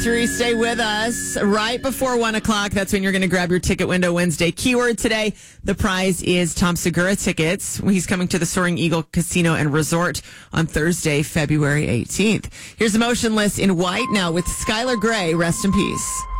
3, stay with us. Right before 1 o'clock, that's when you're going to grab your Ticket Window Wednesday. Keyword today, the prize is Tom Segura tickets. He's coming to the Soaring Eagle Casino and Resort on Thursday, February 18th. Here's Emotionless in White now with Skylar Grey. Rest in peace.